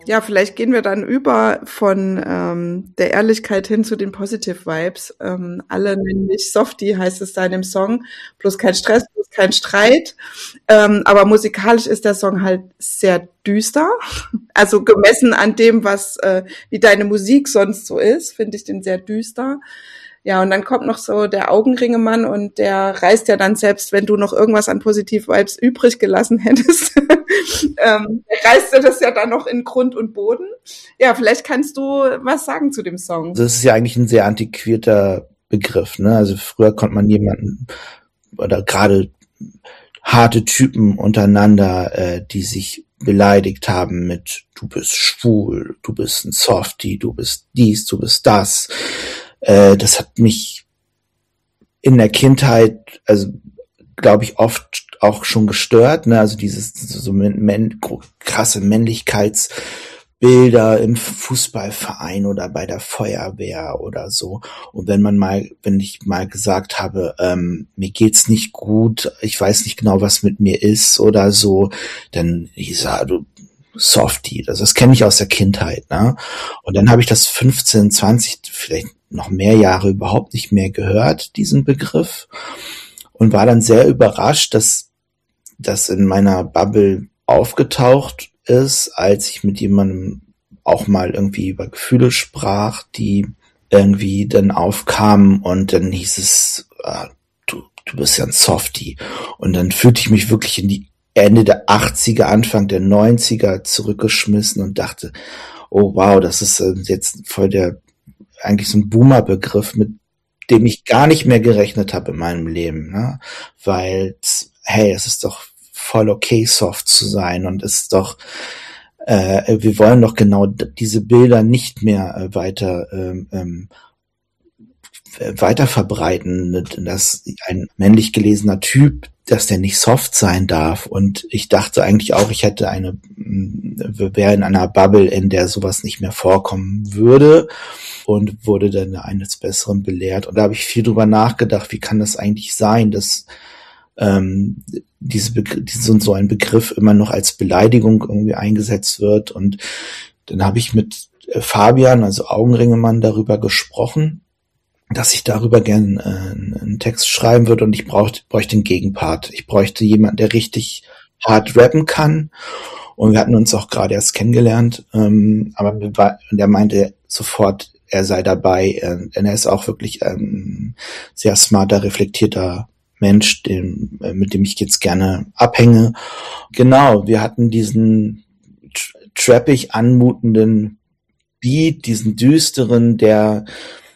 Ja, vielleicht gehen wir dann über von der Ehrlichkeit hin zu den Positive Vibes. Alle nennen mich Softie, heißt es da in dem Song. Bloß kein Stress, bloß kein Streit. Aber musikalisch ist der Song halt sehr düster. Also gemessen an dem, wie deine Musik sonst so ist, finde ich den sehr düster. Ja, und dann kommt noch so der Augenringemann und der reißt ja dann, selbst wenn du noch irgendwas an Positiv-Vibes übrig gelassen hättest, reißt er das ja dann noch in Grund und Boden. Ja, vielleicht kannst du was sagen zu dem Song. Das ist ja eigentlich ein sehr antiquierter Begriff, ne? Also früher konnte man jemanden oder gerade harte Typen untereinander, die sich beleidigt haben mit du bist schwul, du bist ein Softie, du bist dies, du bist das. Das hat mich in der Kindheit, also glaube ich, oft auch schon gestört, ne? Also dieses so krasse Männlichkeitsbilder im Fußballverein oder bei der Feuerwehr oder so. Und wenn ich mal gesagt habe, mir geht's nicht gut, ich weiß nicht genau, was mit mir ist oder so, dann hieß er, du Softie, das kenne ich aus der Kindheit, ne? Und dann habe ich das 15, 20, vielleicht noch mehr Jahre überhaupt nicht mehr gehört, diesen Begriff, und war dann sehr überrascht, dass das in meiner Bubble aufgetaucht ist, als ich mit jemandem auch mal irgendwie über Gefühle sprach, die irgendwie dann aufkamen, und dann hieß es, du bist ja ein Softie. Und dann fühlte ich mich wirklich in die Ende der 80er, Anfang der 90er zurückgeschmissen und dachte, oh wow, das ist jetzt voll eigentlich so ein Boomer-Begriff, mit dem ich gar nicht mehr gerechnet habe in meinem Leben, ne? Weil, hey, es ist doch voll okay, soft zu sein, und es ist doch, wir wollen doch genau diese Bilder nicht mehr weiter verbreiten, dass ein männlich gelesener Typ, dass der nicht soft sein darf. Und ich dachte eigentlich auch, ich wäre in einer Bubble, in der sowas nicht mehr vorkommen würde, und wurde dann eines Besseren belehrt. Und da habe ich viel drüber nachgedacht, wie kann das eigentlich sein, dass so ein Begriff immer noch als Beleidigung irgendwie eingesetzt wird. Und dann habe ich mit Fabian, also Augenringemann, darüber gesprochen, dass ich darüber gern einen Text schreiben würde, und ich bräuchte einen Gegenpart. Ich bräuchte jemanden, der richtig hart rappen kann. Und wir hatten uns auch gerade erst kennengelernt, aber der meinte sofort, er sei dabei. Denn er ist auch wirklich sehr smarter, reflektierter Mensch, mit dem ich jetzt gerne abhänge. Genau, wir hatten diesen trappig anmutenden Beat, diesen düsteren, der